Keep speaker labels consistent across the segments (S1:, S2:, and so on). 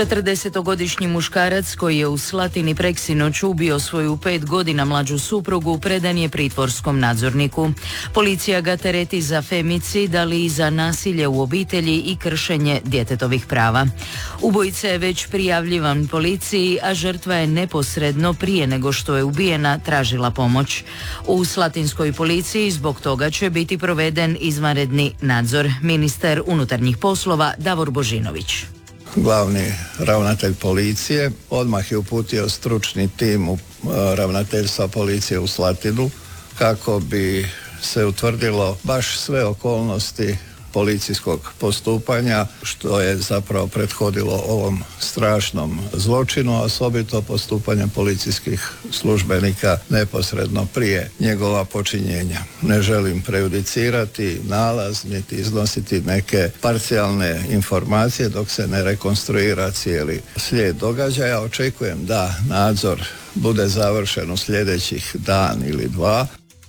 S1: 40-godišnji muškarac koji je u Slatini preksinoć ubio svoju 5 godina mlađu suprugu predan je pritvorskom nadzorniku. Policija ga tereti za femicid, ali i za nasilje u obitelji i kršenje djetetovih prava. Ubojica je već prijavljivan policiji, a žrtva je neposredno prije nego što je ubijena tražila pomoć. U slatinskoj policiji zbog toga će biti proveden izvanredni nadzor. Ministar unutarnjih poslova Davor Božinović.
S2: Glavni ravnatelj policije odmah je uputio stručni tim u ravnateljstva policije u Slatinu kako bi se utvrdilo baš sve okolnosti policijskog postupanja, što je zapravo prethodilo ovom strašnom zločinu, osobito postupanje policijskih službenika neposredno prije njegova počinjenja. Ne želim prejudicirati nalaz niti iznositi neke parcijalne informacije dok se ne rekonstruira cijeli slijed događaja. Očekujem da nadzor bude završen u sljedećih dan ili dva.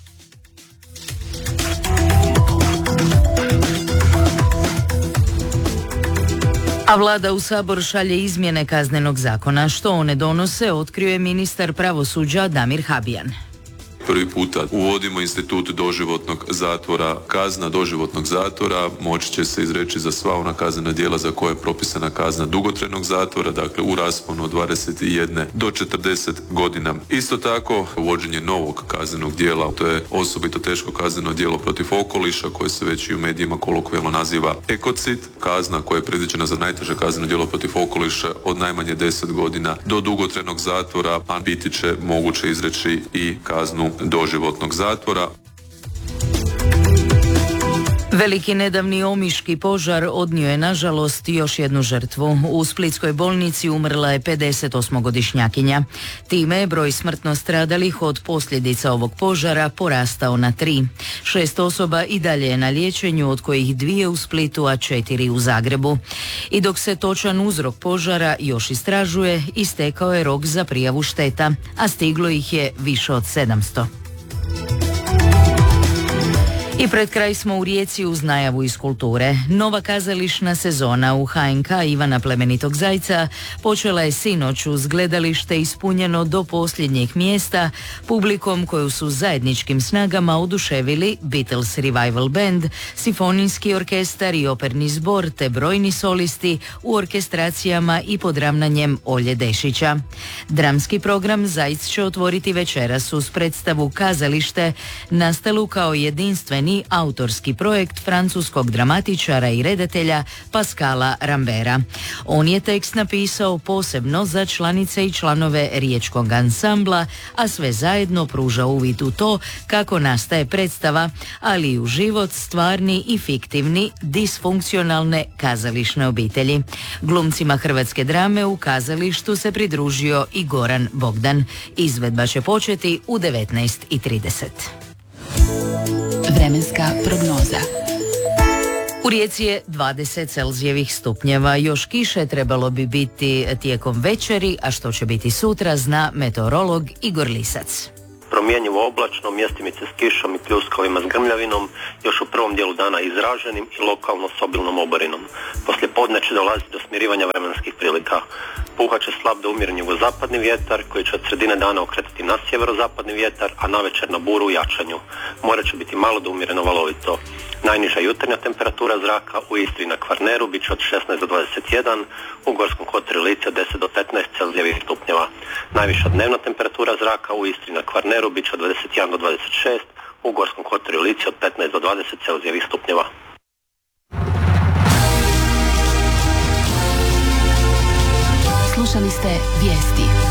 S1: A vlada u Sabor šalje izmjene Kaznenog zakona. Što one donose, otkrio je ministar pravosuđa Damir Habijan.
S3: Prvi puta uvodimo institut doživotnog zatvora. Kazna doživotnog zatvora moći će se izreći za sva ona kaznena djela za koje je propisana kazna dugotrajnog zatvora, dakle u rasponu od 21 do 40 godina. Isto tako, uvođenje novog kaznenog djela, to je osobito teško kazneno djelo protiv okoliša koje se već i u medijima kolokvijalno naziva ekocid, kazna koja je predviđena za najteže kazneno djelo protiv okoliša od najmanje 10 godina do dugotrajnog zatvora, a biti će moguće izreći i kaznu doživotnog zatvora.
S1: Veliki nedavni omiški požar odnio je nažalost još jednu žrtvu. U splitskoj bolnici umrla je 58-godišnjakinja. Time je broj smrtno stradalih od posljedica ovog požara porastao na 3. 6 osoba i dalje je na liječenju, od kojih 2 u Splitu, a 4 u Zagrebu. I dok se točan uzrok požara još istražuje, istekao je rok za prijavu šteta, a stiglo ih je više od 700. I pred kraj smo u Rijeci uz najavu iz kulture. Nova kazališna sezona u HNK Ivana Plemenitog Zajca počela je sinoć uz gledalište ispunjeno do posljednjih mjesta, publikom koju su zajedničkim snagama oduševili Beatles Revival Band, simfonijski orkestar i operni zbor te brojni solisti u orkestracijama i pod ravnanjem Olje Dešića. Dramski program Zajc će otvoriti večeras uz predstavu Kazalište, nastalu kao jedinstveni autorski projekt francuskog dramatičara i redatelja Pascala Rambera. On je tekst napisao posebno za članice i članove riječkog ansambla, a sve zajedno pruža uvid u to kako nastaje predstava, ali i u život stvarni i fiktivni disfunkcionalne kazališne obitelji. Glumcima hrvatske drame u kazalištu se pridružio i Goran Bogdan. Izvedba će početi u 19:30.
S4: Vremenska prognoza.
S1: U Rijeci je 20 Celzijevih stupnjeva. Još kiše trebalo bi biti tijekom večeri, a što će biti sutra zna meteorolog Igor Lisac.
S5: Promjenjivo oblačno, mjestimice s kišom i pljuskovima s grmljavinom, još u prvom dijelu dana izraženim i lokalno s obilnom obarinom. Poslije podne će dolaziti do smirivanja vremenskih prilika. Puhat će slab do umjeren jugozapadni vjetar koji će od sredine dana okretati na sjeverozapadni vjetar, a navečer na buru u jačanju. More će biti malo do umjereno valovito. Najniža jutarnja temperatura zraka u Istri na Kvarneru bit će od 16 do 21, u Gorskom kotaru i Lici od 10 do 15 Celzijevih stupnjeva. Najviša dnevna temperatura zraka u Istri na Kvarneru bit će od 21 do 26, u Gorskom kotaru i Lici od 15 do 20 Celzijevih stupnjeva.
S4: Slušali ste vijesti.